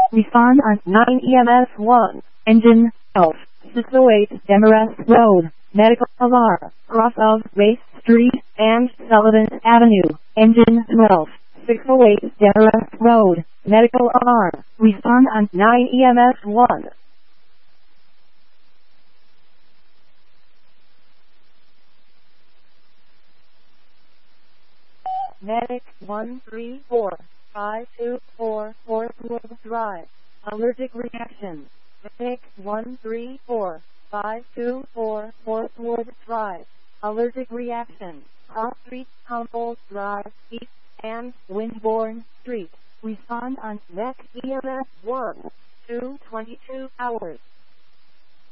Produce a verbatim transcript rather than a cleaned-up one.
Respond on nine E M S one. Engine, Elf, six oh eight Demarest Road. Medical alarm, cross of Race Street and Sullivan Avenue. Engine twelve, six oh eight Demarest Road. Medical alarm. Respond on nine E M S one. Medic one three four five two four Forestwood Drive. Allergic reaction. Medic one three four five two four Forestwood Drive. Allergic reaction. Cross Street, Humboldt Drive, East and Windborne Street. Respond on N E C E M S one. two twenty-two hours.